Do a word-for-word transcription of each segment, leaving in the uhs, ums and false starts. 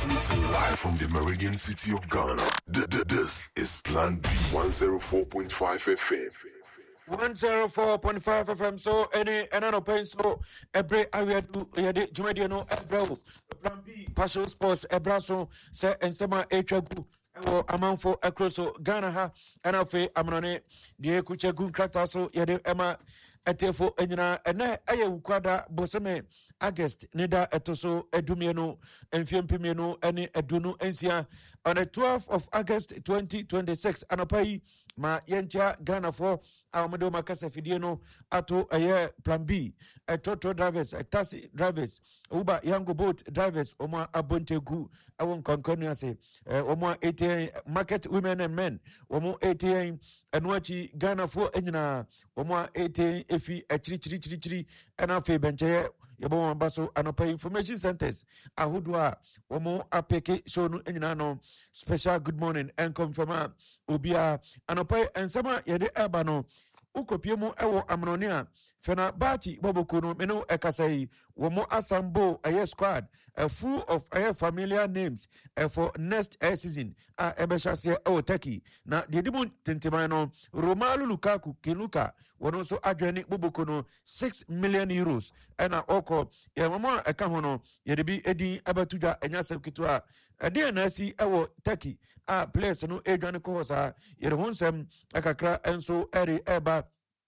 Transmitting live from the Meridian City of Ghana. D- d- this is Plan B one oh four point five F M. one oh four point five F M. So any another pain so every area do yade jumedi no ebro Plan B Passion Sports ebraso se ensema etwagu ewo amanfo ekroso Ghana ha enafe amrone die kuchegu krata so yade ema etefo enyina ene eye ukwada boseme August neda etoso edumie no emfiempimie no ene edunu ensia on the twelfth of August twenty twenty-six anapai ma yentia Ghana for awmedo makasa fidie no ato eye Plan B etoto drivers taxi drivers Uber Yango boat drivers omo abontegu awon konkonu ase omo eighteen market women and men omo eighteen enwachi Ghana for enyina omo eighteen efi achiri chiri chiri chiri enafe benche yebo baso anopa information centers ahudwa omo apeke show no enyina no special good morning and confirm obia anopa ensema yede eba no ukopiemu ewo amnonia fena bati boboko no meno ekasai womo asambo aye squad a full of aye familiar names uh, for next air season a ebeshase o Turkey na dedimu tentemano Romelu Lukaku Kiluka wono so adwene boboko no six million euros ena oko ye mama eka hono ye debi edi abatuja enya sekitwa ade na si ewo Turkey a players no edwane ko hosa ye honsem akakra enso eri eba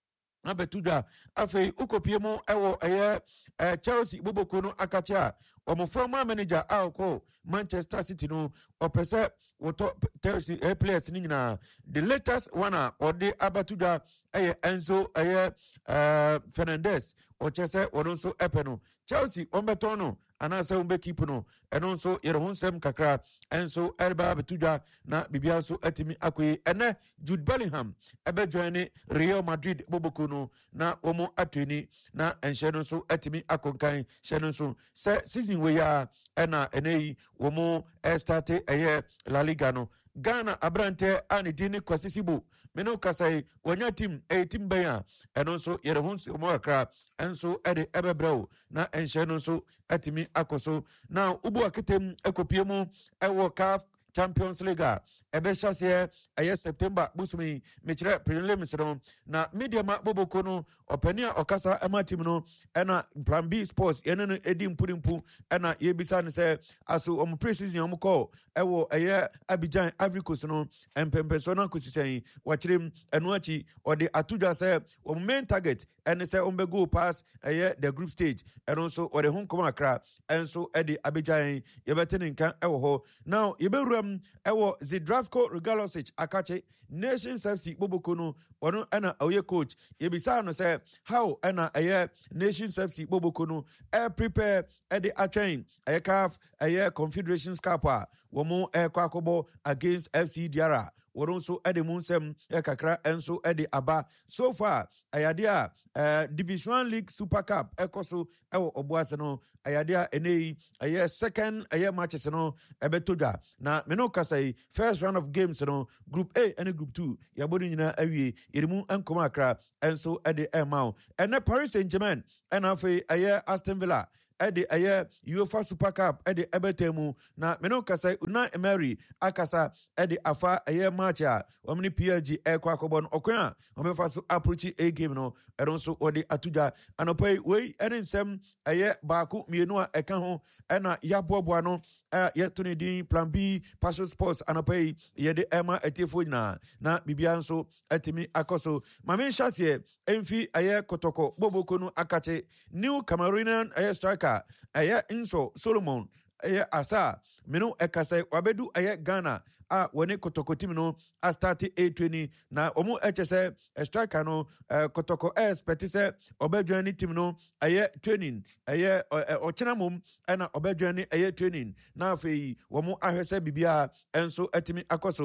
abetuda afei ukopiemu ewo eye eh, Chelsea boboko no akacha omo former manager alko Manchester City no opese woto Chelsea eh, players ni nyina the latest one or the abatuda eye Enzo eye uh, Fernandez ochese wonso epeno Chelsea ombeto no anase umbe keep no eno nso yere honsem kakra enso erba betuda na bibia so atimi akoyi ene Jude Bellingham ebe join Real Madrid boboko no na omo atweni na enhye no so atimi akonkan hye no so se season we ya ena enei omo start eye La Liga no Ghana abrante ani dini kwa sisibu meno kasai wanya team a team baya eno so yere honsem omo akra enso ede ebebreo na enhye no so atimi akoso now ubu akitem ekopiemu ewo C A F Champions League ebe chase aye September busumi mechire prelims no na media ma boboko no opania okasa ema team no ena Plan B Sports yene no edi mpurimpu ena yebisa ne se aso om preseason om call ewo aye Abidjan Ivory Coast no empempeso na kusisen wachirem eno achi ode atuja se om main target ene se om be go pass aye the group stage eno so ode honkoma akra enso edi Abidjan yebetene nkan ewo ho now yeberu ewo Zdravko Rigalosic akache Nations F C boboko no wono ena oye coach yebisa no say how ena aye Nations F C boboko no e prepare e de attrain aye C A F aye Confederations Cup a womo e kwakobo against F C Diara wono so e de munsem e kakra enso e de aba so far ayade a uh, Division one League Super Cup ekoso ewo oboase no ayade a enei aye second aye matches no ebetoda na meno kasai first round of games no group A and group two yabodi nyina awie yerimu enkoma akra enso ede emao ene Paris Saint-Germain ena fe aye Aston Villa ede aye UEFA Super Cup ede ebetemu na meno kasai Unai Emery akasa ede afa aye match a omni P S G e kwa akobon okwa omefa so approach a game no ero so ode atuja anopai we ene nsem aye baaku mienu a eka ho ena yaboboa no yetuni din Plan B Passion Sports anopai yede ema etefo nyina na bibia nso atimi akoso mame hyasie emfi aye kotoko boboko no akache new Cameroonian aye striker aye Inso Solomon aye asa meno ekasai wabedu aye Ghana a wone kotoko team no a start A twenty na omo hse striker no uh, kotoko expect se obedwani team no aye training aye ochena mom na obedwani aye training na afei womo ahwese bibia enso atimi akoso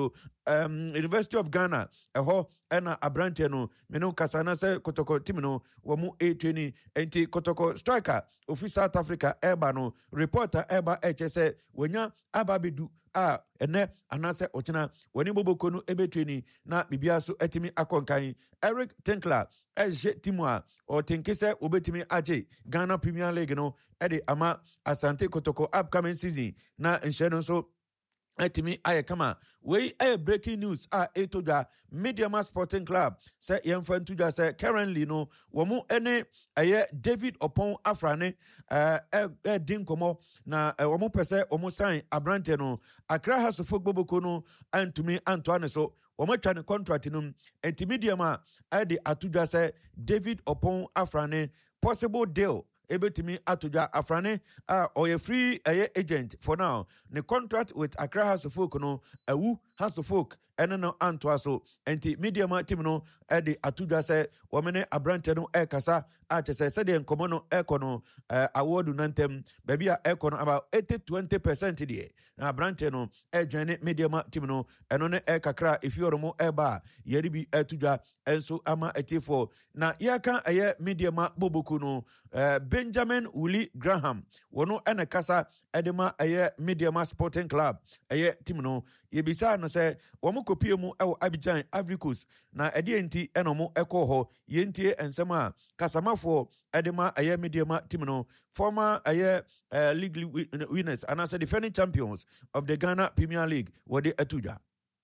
um, University of Ghana ɛhɔ ɛna abrante no me no kasa na sɛ Kotoko team no wɔ mu A twenty enti Kotoko striker ofi South Africa ɛba no reporter ɛba ɛkyɛ sɛ wɔnya aba bedu a ɛnɛ anasɛ ɔkyena wɔne Boboko no ɛbɛtwe na bibia so ɛtimi akɔnkan Eric Tinkler ɛhyɛ team a ɔtenke sɛ obɛtimi agye Ghana Premier League no ɛde ama Asante Kotoko upcoming season na nhyɛ no nso Etimi ayekama we a breaking news a etoja Mediama Sporting Club say yemfa ntuja say currently no womu ene aye David Opon Afrane eh eh din komo na womu pese womu sign abrante no Accra House of Football Boko no antumi Antoine so womu twa ne contract no enti Mediama ade atuja say David Opon Afrane possible deal Ebetimi Atuja Afrane uh, or a free uh, agent for now. The contract with Accra House of Folk no a woo House of Folk and no Antoaso enti media team no Eddie Atuja say womene abrante no e kasa a say said en komono ekono uh, award nantem baby a ekono about eighty twenty percent die na abrante no e join media team no eno ne e kakra if you mo e ba yeri bi Atuja enso ama etifo na yaka eye media boboku no uh, Benjamin Willie Graham wono ene kasa edema eye media Sporting Club eye team no yebisa no say womo kopie mu ewo Abidjan Ivory Coast na ede enti eno mo ekọ ho yentie ensema kasamafo edema aye mediama team no former aye uh, league winners and as defending champions of the Ghana Premier League wode Atuja.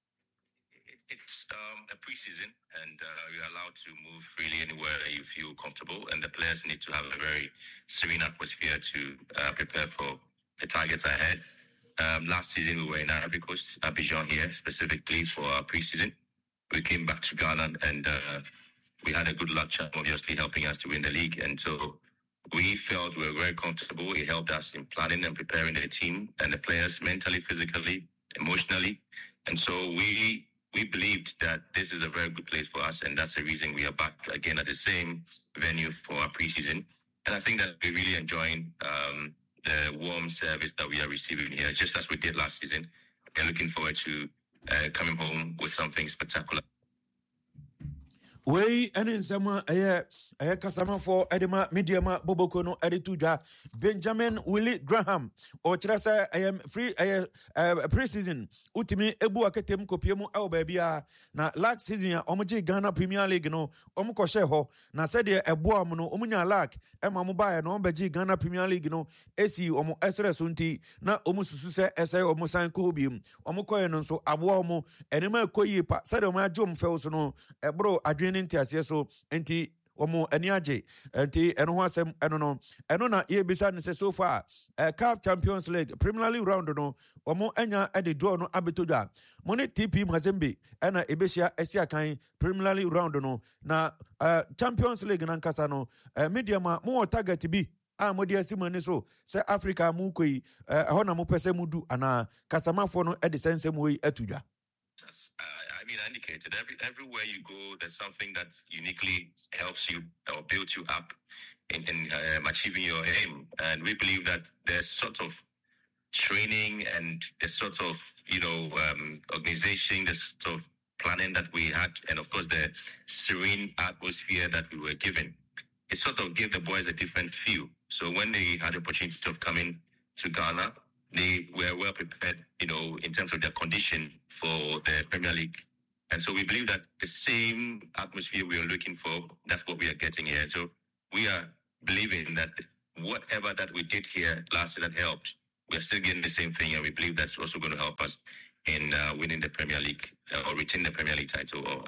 It's um, a preseason and uh, you're allowed to move freely anywhere that you feel comfortable, and the players need to have a very serene atmosphere to uh, prepare for the targets ahead. Um, last season we were in Ivory Coast, Abidjan here, specifically for our preseason. We came back to Ghana and uh, we had a good luck charm, obviously helping us to win the league. And so we felt we were very comfortable. It helped us in planning and preparing the team and the players mentally, physically, emotionally. And so we we believed that this is a very good place for us. And that's the reason we are back again at the same venue for our preseason. And I think that we're really enjoying um, the warm service that we are receiving here, just as we did last season. We're looking forward to uh, coming home with something spectacular. We ene nsema eye eye kasama for edema mediama boboko no edituja Benjamin Willie Graham o kira say I am free eye uh, pre-season utimi ebu aketem kopiemu e obabia na last season a omje Ghana Premier League no omko hye ho na said de ebo am no omunya lack e ma mo bae no ombeji Ghana Premier League no esi omo esre so nti na omususu se ese omo san ko biem omko no so abo omo enema koyi pa said omo ajom fe so no ebro adwen nti asiye so enti omo ani age enti eno ho asem eno no eno na ye bisa ne se so far uh, C A F Champions League Premier League round no omo anya e de draw no abetodwa mo ne T P Mazembe ena ebehia esia kan Premier League round no na uh, Champions League na nkasa no uh, media ma mo target bi a mo de asimane so se Africa mu koi uh, ho na mo pese mu du ana kasamafo no e de sensem we atudwa. I mean, I indicated every everywhere you go, there's something that uniquely helps you or builds you up in, in um, achieving your aim. And we believe that there's sort of training and the sort of, you know, um, organization, the sort of planning that we had, and of course the serene atmosphere that we were given. It sort of gave the boys a different feel. So when they had the opportunity of coming to Ghana, they were well prepared, you know, in terms of their condition for the Premier League. And so we believe that the same atmosphere we are looking for, that's what we are getting here. So we are believing that whatever that we did here last year that helped, we are still getting the same thing. And we believe that's also going to help us in uh, winning the Premier League uh, or retaining the Premier League title. Or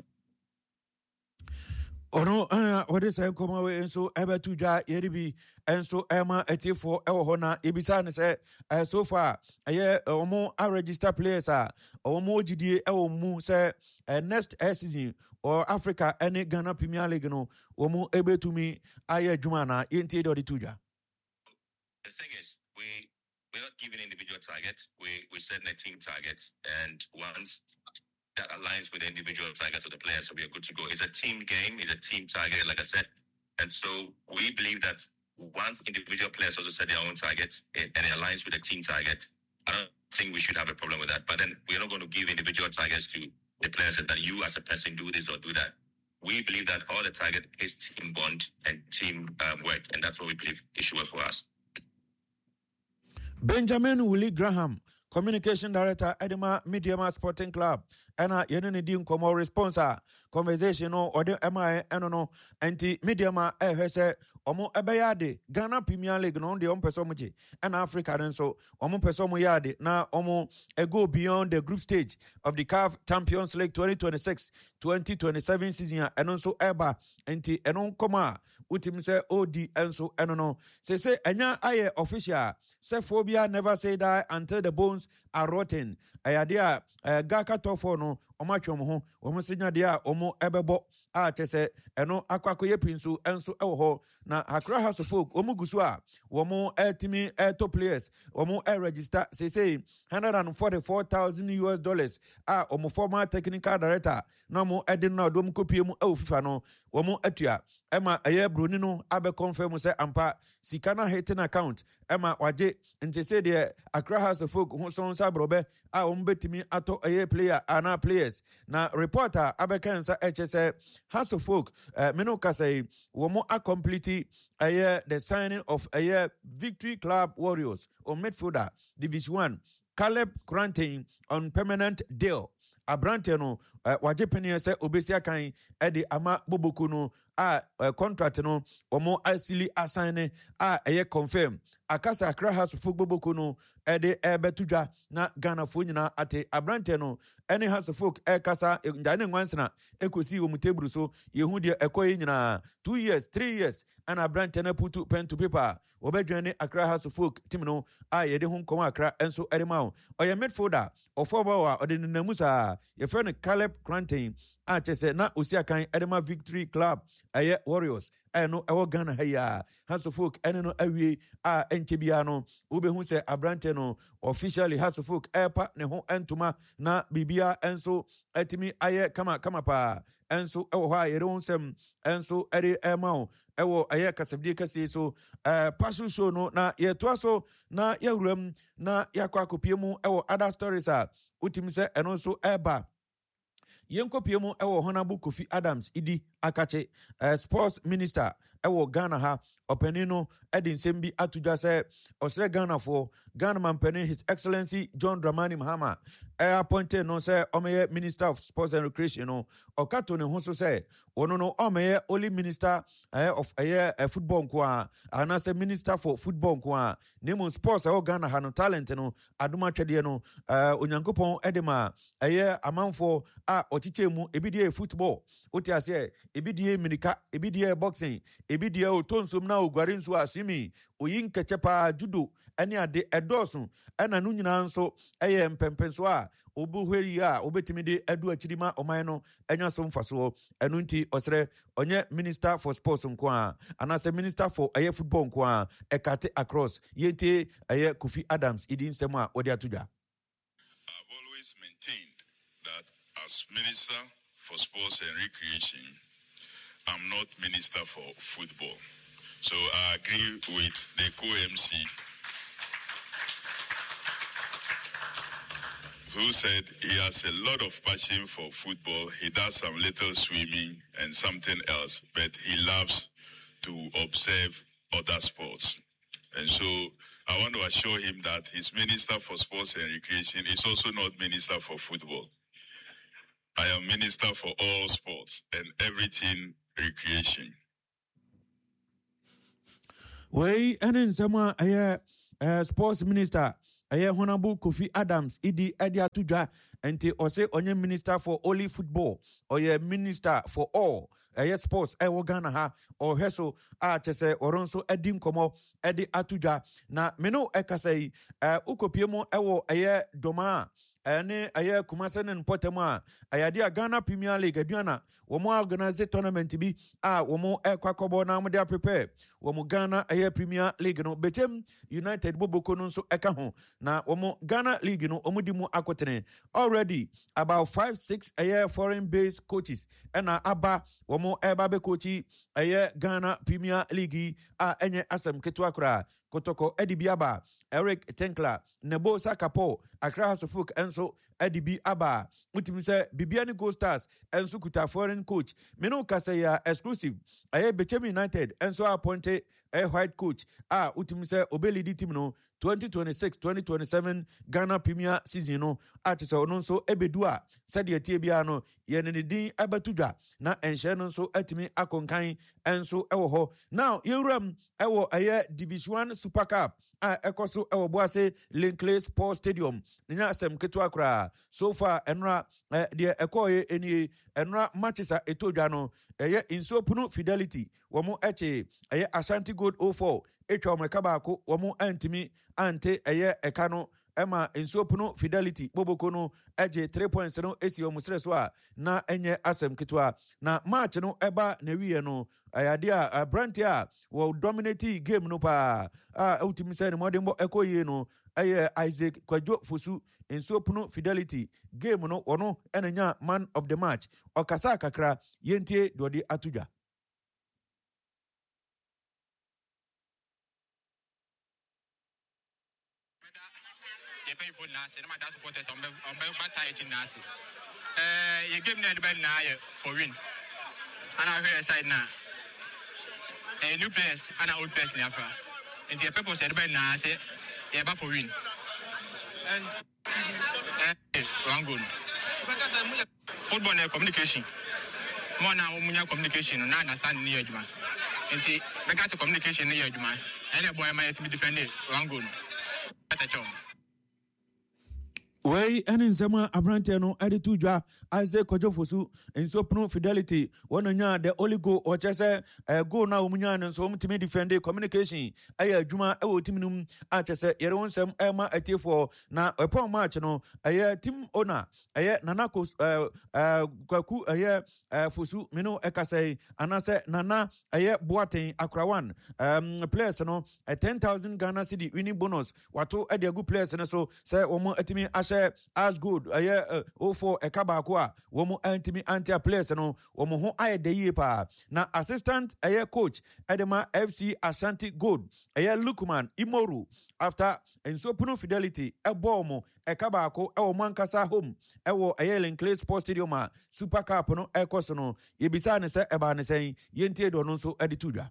Ono ana wode say koma we enso ebetudwa yeribi enso ema etifo ewo ho na ebisa ne say so far aye omo a register players a omo gidie ewo mu say next season or Africa any Ghana Premier League no omo ebetumi aye adwuma na yenti de tudwa. The thing is we we're not giving individual targets, we we setting a team target, and once that aligns with the individual targets of the players, so we are good to go. It's a team game, it's a team target, like I said. And so we believe that once individual players also set their own targets and it aligns with the team target, I don't think we should have a problem with that. But then we're not going to give individual targets to the players that you as a person do this or do that. We believe that all the target is team bond and team um, work, and that's what we believe it should work for us. Benjamin Willie Graham, Communication Director, Edema Mediama Sporting Club, and a Yenini Como Responser, Conversation or the M I N no, anti Mediama Ehese, Omo Ebayade, Ghana Premier League, no, the Ompesomuji, and Africa, and so Omo Pesomo Yadi, now Omo a go beyond the group stage of the C A F Champions League twenty twenty-six twenty twenty-seven season, and also Eba, anti Enon Koma, Utim say O D, and so Enono, say say, Enya Aye official, say phobia never say die until the bones are rotten. Ayadia, Gaka Tofono, Omachom ho, Omosinya dia, Omo Ebebo, ah, Tese, Eno Aquacoye Pinsu, and so Oho, na Accra House of Folk, Omuguswa, Womo Etimi Airto players, Omo Air Register, say say, one hundred forty-four thousand U S dollars, ah, Omo former technical director, no more Edina Dom Copium Ofano, Womo Etia, Emma Aye Brunino, Abe confirm say Ampa, Sikana hating account, Emma Waje, and they say the Accra House of Folk, who son Sabrobe, ah, Umbetimi Ato Aye player, Anna players. Na reporter Abekansa H S A House of Folk, uh, Menoka say, Womo a complete a year the signing of a year Victory Club Warriors or midfielder Division One, Caleb Granting on permanent deal. Abrante no waje penye se obesia kan e de ama boboku no a contract no omo asili assign a eye confirm akasa Accra House of boboku no e de ebetudwa na Ghana fo nyina ate Abrante no any House of Folk e kasa ndane nwansena ekosi wo mutebru so yehu de ekoyi nyina two years three years and Abrante na put pen to paper obedwane Accra House of Folk team no a ye de ho nkoma Accra enso edema oye midfielder of forward or de namusa your friend Caleb Granting, I just said, na Usiakan Edema Victory Club, Aye Warriors, I know our Ghana Haya, House of Folk, and no Awe, ah, Enchibiano, Ube who say Abranteno, officially House of Folk, Air Partner, Entuma, na Bibia, and so, Etimi, Aye, Kama, Kamapa, and so, oh, why you don't sem, and so, Eddie Emao, Ewo, Aye, Casabdika say so, uh, Passion show no, na, ye twaso, na, ye room, na, Yakwaku Piemu, Ewo, other stories are, Utimse, and also Eba. Yenko Piemo ewo Honorable Kofi Adams idi akache uh, sports minister ewo Ghana ha openino edin sembi atuja se osre Ghana for Ghana mampeni His Excellency John Dramani Mahama e appointed no say omeye minister of sports and recreation no okato ne ho so say ono no omeye only minister uh, of uh, uh, football kwa ana say minister for football kwa name sports ewo Ghana ha no talent no aduma twede no uh, onyankopon edema eye amanfo a ochiche mu ebidie football oti ase ebidie minika ebidie boxing ebidie otonsum na ogware nso asimi oyin kechepa judo ene ade edosun ena nu nyina nso eye mpempenso a obuhweri a obetimi de edu achirima oman no enya so mfaso enu nti osre onye minister for sports nko a anase minister for eye football nko a ekate across yete eye Kofi Adams idin semu a odi atuja. I've always maintained that as Minister for Sports and Recreation, I'm not Minister for Football. So I agree with the co-M C who said he has a lot of passion for football. He does some little swimming and something else, but he loves to observe other sports. And so I want to assure him that his Minister for Sports and Recreation is also not Minister for Football. I am Minister for all sports and everything recreation. Wey enen sama aye uh, sports minister aye Honorable Kofi Adams idi edi atudwa enti ose onye minister for only football or ye minister for all aye sports e Ghana ha or heso a chese oronso edi nkomo edi atudwa na meno ekasai uh, ukopiemo ewo aye doma ene aye kumasene npotema ayade Ghana Premier League aduana womo organize tournament bi a womo ekwakobo na mo dey prepare womo Ghana aye Premier League no bechem United boboko no nso eka ho na womo Ghana League no omudimu akotene already about five six aye foreign based coaches ena aba womo eba be coachi aye Ghana Premier League a enye asem ketu akra kotoko Eddie Biaba Eric Tenkler Nebo Sakapo Accra House of Folk enso adibi aba utimi se Bibiani Gold Stars enso kuta foreign coach me no kasa ya exclusive aye Bechem United enso appointed a white coach ah utimi se obelidi team no twenty twenty-six twenty twenty-seven Ghana Premier season no atise ono nso ebedu a sade atie bia no ye ne din abatudwa na enhye no nso atimi akonkan enso ewo ho now yewram ewo aye Division one Super Cup a ekoso ewo Boase Linkley Sports Stadium nya asem ketu akra so far enra eh, de ekoye eni enra matches a etodwa no eye insopunu Fidelity womo eche eye Ashanti Gold oh four etwa omeka baako womo antimi ante eye eka no ema insopunu Fidelity boboko no eje three points no esi omusre so a na enye asem ketwa na match no eba na wiye no ayade a Brantia wo dominate game no pa a ultimi say no modembo ekoye no eye Isaac Kwadwo Fosu insopunu Fidelity game no ono enanya man of the match okasa kakra yentie dodi atudwa. You pay for Nasi, and my dad supporters on Bataille Nasi. Uh, you give me the bed now for win. And I hear a side now. A new place and an old place in Africa. And the people said, bed now, I say, yeah, but for win. And wrong good. Football and communication. More now, communication, and I understand near you. And see, the got communication near you, man. And a boy might be defended. Wrong good. At the chum. Wey eni nzema abrante no editudwa Isaac Kwadwo Fosu insopunu Fidelity wonanya the only goal or chese uh, goal na omunya no so omtimi defend communication aya adwuma e wo timinum a chese yere wonsem ema atiefo na upon match no aya team owner aya Nanako uh, uh, Kwaku aya uh, Fosu mino ekasai anase Nana aya Boaten Akrawan um players no uh, ten thousand Ghana cedi winning bonus wato e de good players no so say omo atimi as good aye uh, oh four ekabako a womo antimi antia players no womo ho aye de ye pa na assistant aye coach Edema F C Ashanti Gold aye Lukman Imoru after insopunu Fidelity ebo mo ekabako e wo mankasa home e wo aye Linkley Sports Stadium a Super Cup no ekoso no yebisa ne se eba ne sen yentie do no so editudwa.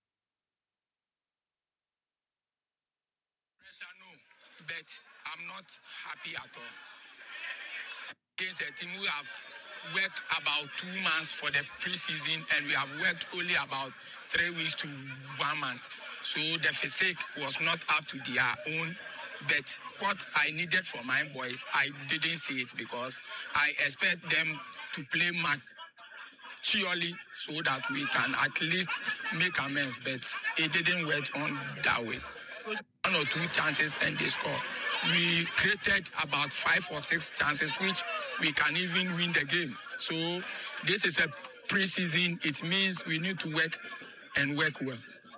But I'm not happy at all. Against a team who have worked about two months for the preseason and we have worked only about three weeks to one month. So the physique was not up to their own. But what I needed from my boys, I didn't see it because I expect them to play maturely so that we can at least make amends. But it didn't work on that way. One or two chances and they score. We created about five or six chances, which we can even win the game. So this is a preseason. It means we need to work and work well.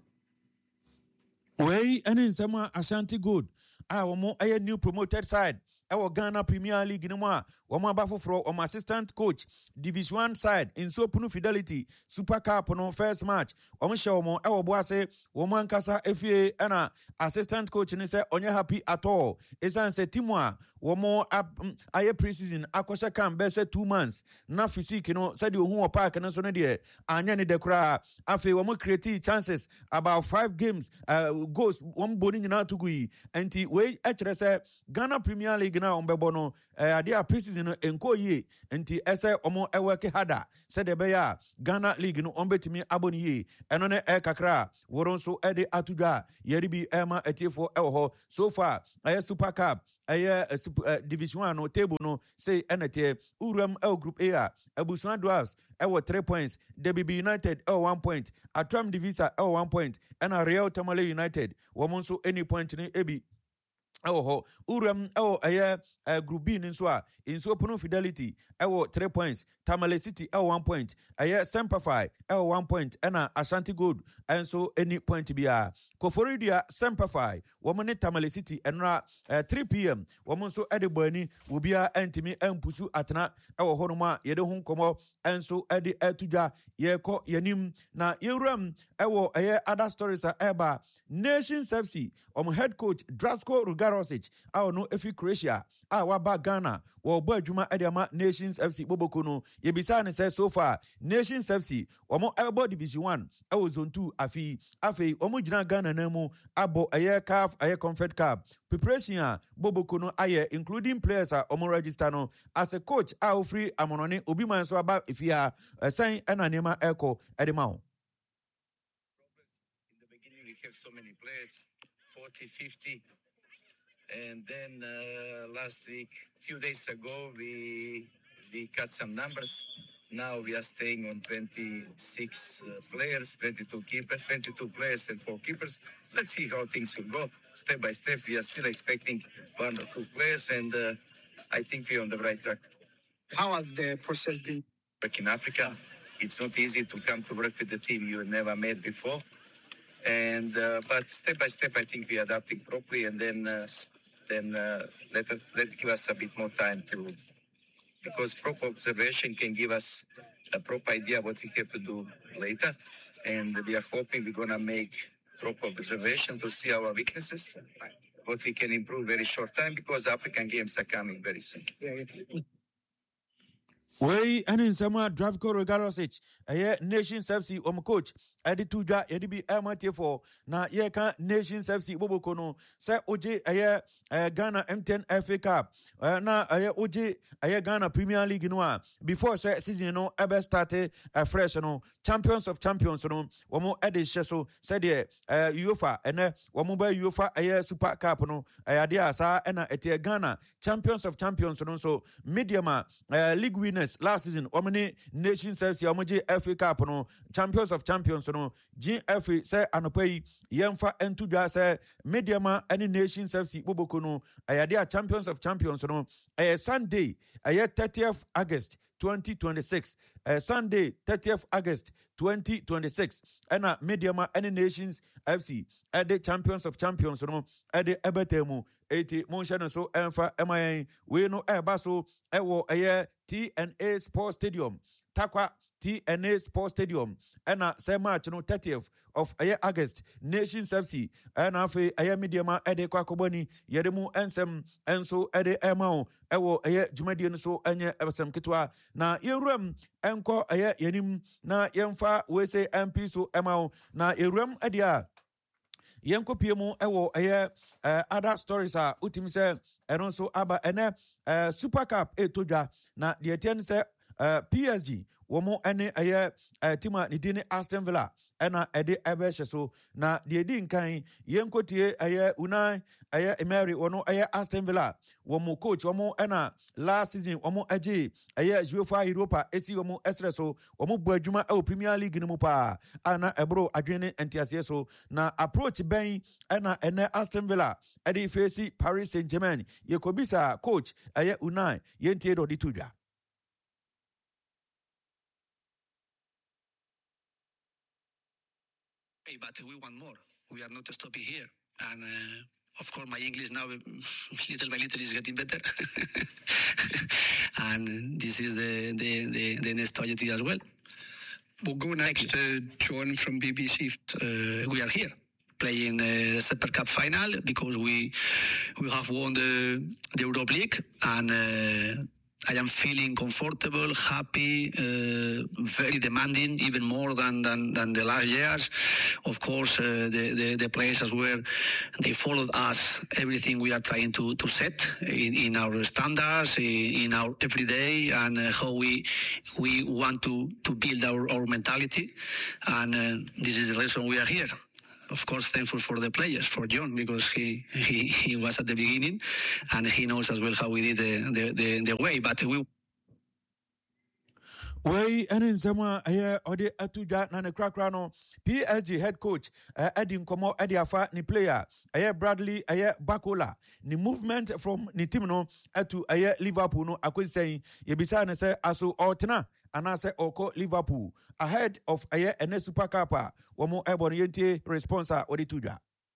Wey ene nsema Ashanti Gold a womo aye new promoted side ewo Ghana Premier League ni mo a womo abafoforo om assistant coach Division one side insopunu Fidelity Super Cup no first match womo hye womo ewo Boase womo ankasa efie na assistant coach ni say onye happy at all esan say team a womo aye preseason akoshe kan be say two months na physique no say de ohu o park no so ne de anya ne de kra afi womo create chances about five games uh, goals womo boni nyina tugui enti we ekere say Ghana Premier League na ombebo no ade a preseason no enko yi enti ese omo eweke hada se de be ya Ghana League no ombetimi aboni yi eno ne e kakra woron so ede atudwa yeri bi ema etiefo ewo ho so far aye Super Cup aye uh, uh, Division one no table no say enete Uram El Group A a Abusuan Dwarfs ewo three points Debibi United ewo one point Atram Divisa ewo one point and a Real Tamale United womo so any point ni ebi ewo ho Uram ewo aye uh, Group B nso a insopunu Fidelity ewo three points Tamale City ewo one point aye Semperfi ewo one point and a Ashanti Gold and so any point bia Koforidia Semperfi womo ne Tamale City enra uh, three p m womo so ede bani wo bia entimi empusu atena ewo ho no ma yede ho nkomo enso ede atudwa yeko yanim na yewram ewo aye other stories a eba Nations F C om head coach Drasco Rugara Rosic a no efi Croatia a waba Ghana wo bo adwuma ade ama Nations F C Boboko no yebisa ne say so far Nations F C omo ebo division one e wo zone two afi afi omo gina Ghana na mu abo aye C A F aye Confed Cup preparation a Boboko no aye including players a omo register no as a coach a ofri amonone obi man so aba ifia san ena nema eko edema ho. In the beginning we have so many players, forty, fifty, and then uh, last week, few days ago, we we cut some numbers. Now we are staying on twenty-six uh, players, twenty-two keepers, twenty-two players and four keepers. Let's see how things will go. Step by step, we are still expecting one or two players, and uh, I think we're on the right track. How has the process been? Work in Africa, it's not easy to come to work with the team you never met before. And uh, but step by step, I think we are adapting properly, and then uh, then uh, let us let give us a bit more time to, because proper observation can give us a proper idea what we have to do later, and we are hoping we're gonna make proper observation to see our weaknesses, what we can improve very short time, because African games are coming very soon. Wey ene nsema Dravko Rogarosic eye Nations F C om coach edi tudwa yedi bi emate for na ye kan Nations F C Boboko no se oje eye Ghana M ten F A Cup na eye oje eye Ghana Premier League no a before se season no ebe start fresh no Champions of Champions no womo edi hye so se de UEFA ene womo ba UEFA eye Super Cup no ade asa na ete Ghana Champions of Champions no so medium league winners last season omni Nations F C omoje F A Cup no Champions of Champions no G F A say anopai yemfa entudwa say mediama any Nations F C Boboko no ayade a Champions of Champions no eh Sunday eh thirtieth August twenty twenty-six uh, Sunday thirtieth August twenty twenty-six and uh, mediama any Nations F C at the Champions of Champions no at the ebetemu eighty motion so emfa emayen we no eba so ewo eye T N A Sports Stadium Takwa T N A Sports Stadium and uh, say match no thirtieth of uh, August Nations F C and afi aya mediama ede kwakobani yedemu ensem enso ede emao ewo aya jumadi no so enye ebesem kitwa na yeruam enko aya yenim na yemfa we say M P so emao na yeruam edia yenko piemu ewo eye uh, other stories are utim say eno so aba ene uh, Super Cup etodwa na de ten say uh, P S G womo ene eye uh, tima ni dini Aston Villa ena ede ebehye so na de di nkan yenkotie eye Unai eye Emery wono eye Aston Villa womo coach womo ena last season womo age eye UEFA Europa esi womo esre so womo bu adwuma e Premier League ni mu pa ana ebro adwene entiase so na approach ben ena ene Aston Villa ede face Paris Saint-Germain yekobisa coach eye Unai yentie do di tudwa. But we want more. We are not stopping here. And uh, of course, my English now, little by little, is getting better. And this is the, the, the, the next objective as well. We'll go next to John from B B C. Uh, we are here playing the Super Cup final because we we have won the, the Europe League. And uh, I am feeling comfortable, happy, uh, very demanding, even more than, than, than the last years. Of course, uh, the, the, the players as well, they followed us, everything we are trying to, to set in, in our standards, in, in our everyday, and uh, how we we want to, to build our, our mentality. And uh, this is the reason we are here. Of course, thankful for the players, for John, because he, he, he was at the beginning, and he knows as well how we did the, the, the, the way. But we... Way and in Zama, here or the Atuja Nana Crackano, P S G head coach, Eddie Como, Eddie Afa, ni player, Aye Bradley, Aye Bakola, ni movement from Nitimno to Aye Liverpool, no, I could say, Yebisa, say, Asu Ortena. And I say, Oko Liverpool ahead of a year and a Super Cup. One more Eboniente responsa or the Tuja.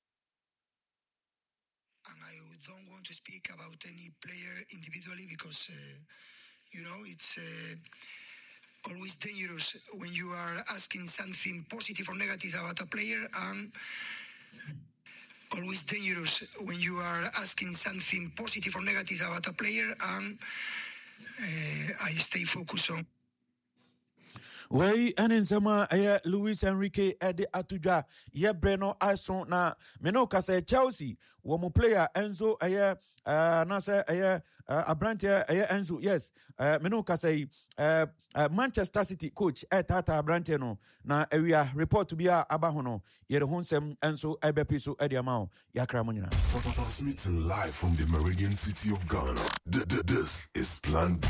And I don't want to speak about any player individually because, uh, you know, it's uh, always dangerous when you are asking something positive or negative about a player. And always dangerous when you are asking something positive or negative about a player, and uh, I stay focused on. Wey ene nsema eye Luis Enrique ede atudwa ye Breno Ison na meno kase Chelsea wo mo player Enzo eye uh, na se eye uh, Abrante eye Enzo yes uh, meno kase uh, uh, Manchester City coach e tata Abrante no na ewia report to be aba ho no ye ho nsem Enzo ebepi so ede ama yakra mo nyina Transmitting live from the Meridian City of Ghana. This is Plan B.